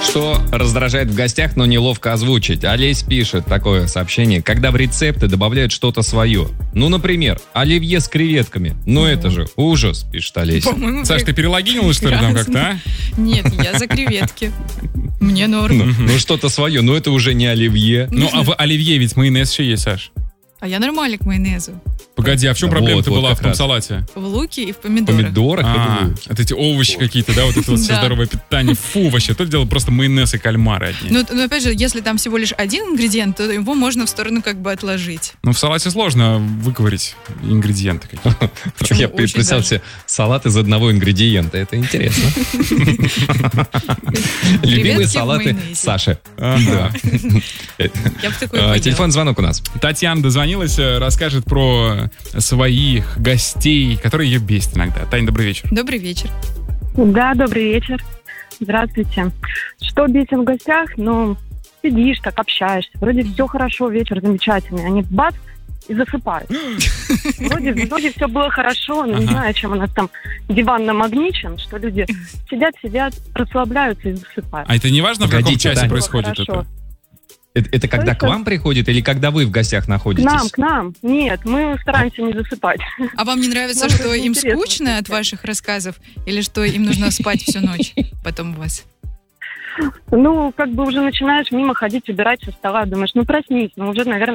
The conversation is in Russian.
Что раздражает в гостях, но неловко озвучить. Олесь пишет такое сообщение. Когда в рецепты добавляют что-то свое. Ну, например, оливье с креветками. Ну, это же ужас, пишет Олесь. По-моему, Саш, ты перелогинила, что ли, там как-то, а? Нет, я за креветки. Мне норм. Ну, что-то свое, но это уже не оливье. Ну, а в оливье ведь майонез еще есть, Саш. А я нормально к майонезу. Погоди, а в чем Вот, проблема-то вот была как в том раз. салате? В луке и в помидорах. Помидорах и в луке. Вот эти овощи какие-то, да, вот это вот все Да. здоровое питание. Фу, вообще, то дело просто майонез и кальмары одни. Но опять же, если там всего лишь один ингредиент, то его можно в сторону как бы отложить. Ну, в салате сложно выковырить ингредиенты какие-то. Почему? Я Очень представил даже. себе салат из одного ингредиента. Это интересно. Любимые Креветки в салаты майонезе. Саши. Ага. Я бы такое поела. Телефон, звонок у нас. Татьяна дозвонилась, расскажет про своих гостей, которые ее бесят иногда. Таня, добрый вечер. Добрый вечер. Да, добрый вечер. Здравствуйте. Что бесит в гостях? Ну, сидишь так, общаешься. Вроде все хорошо, вечер замечательный. Они бац, и засыпают. Вроде все было хорошо, но не Ага. знаю, чем у нас там диван намагничен, что люди сидят, расслабляются и засыпают. А это не важно, в каком Погодите, часе Таня. происходит Хорошо. это? Это когда к вам приходит или когда вы в гостях К находитесь? нам. Нет, мы стараемся не засыпать. А вам не нравится, Ну, что это им интересно, скучно от кстати. ваших рассказов? Или что им нужно спать всю ночь потом у вас? Ну, как бы уже начинаешь мимо ходить, убирать со стола, думаешь, ну проснись, ну уже, наверное,